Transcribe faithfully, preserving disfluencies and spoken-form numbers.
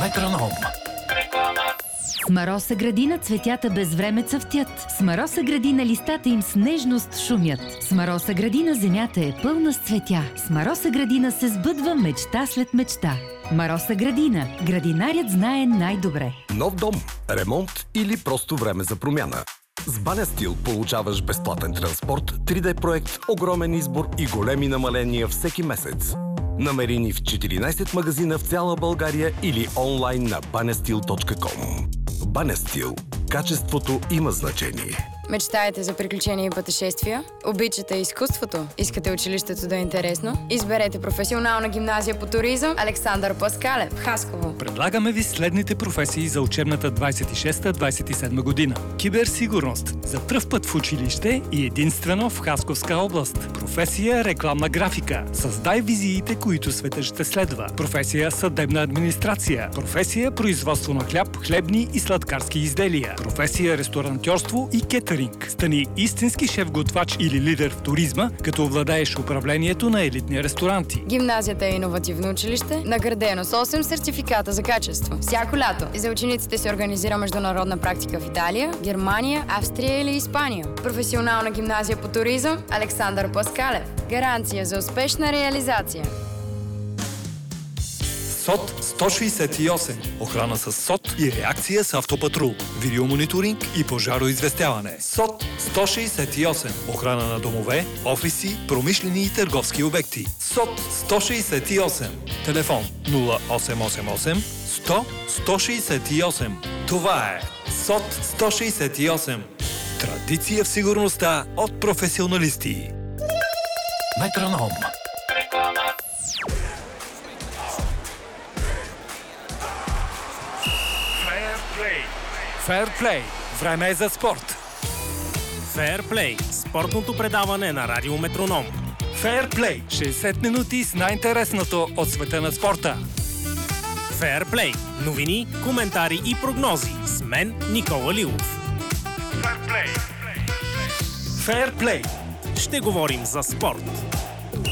Метроном. С Мароса градина цветята без време цъфтят. С Мароса градина листата им с нежност шумят. С Мароса градина земята е пълна с цветя. С Мароса градина се сбъдва мечта след мечта. Мароса градина. Градинарят знае най-добре. Нов дом, ремонт или просто време за промяна. С Банестил получаваш безплатен транспорт, три Д проект, огромен избор и големи намаления всеки месец. Намери ни в четиринайсет магазина в цяла България или онлайн на банестил точка ком. Банестил. Качеството има значение. Мечтаете за приключения и пътешествия? Обичате изкуството? Искате училището да е интересно? Изберете професионална гимназия по туризъм Александър Паскалев в Хасково. Предлагаме ви следните професии за учебната двайсет и шеста двайсет и седма година. Киберсигурност. За пръв път в училище и единствено в Хасковска област. Професия рекламна графика. Създай визиите, които светът ще следва. Професия съдебна администрация. Професия производство на хляб, хлебни и сладкарски изделия. Професия ресторантьорство и кетеринг. Стани истински шеф-готвач или лидер в туризма, като овладееш управлението на елитни ресторанти. Гимназията е иновативно училище, наградено с осем сертификата за качество. Всяко лято за учениците се организира международна практика в Италия, Германия, Австрия или Испания. Професионална гимназия по туризъм Александър Паскалев. Гаранция за успешна реализация. СОТ сто шейсет и осем. Охрана с СОТ и реакция с автопатрул. Видеомониторинг и пожароизвестяване. СОТ сто шейсет и осем. Охрана на домове, офиси, промишлени и търговски обекти. СОТ сто шейсет и осем. Телефон нула осем осем осем сто сто шейсет и осем. Това е СОТ сто шейсет и осем. Традиция в сигурността от професионалисти. Метроном. Фейрплей. Време е за спорт. Фейрплей. Спортното предаване на Радио Метроном. Фейрплей. шейсет минути с най-интересното от света на спорта. Фейрплей. Новини, коментари и прогнози. С мен Никола Лилов. Фейрплей. Фейрплей. Ще говорим за спорт.